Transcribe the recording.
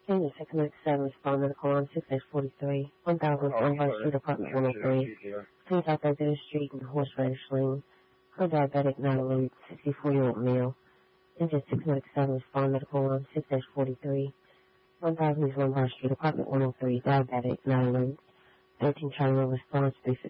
Senior 697 responded to call on 6-43, 1000 Lombard Street, apartment 103, South Exeter Street in Horseradish Lane. Her diabetic, not alert, 64-year-old male. Engine 697 responded to call on 6-43, 1000 Lombard Street, apartment 103, diabetic, not alert. 13 Charlie response, 3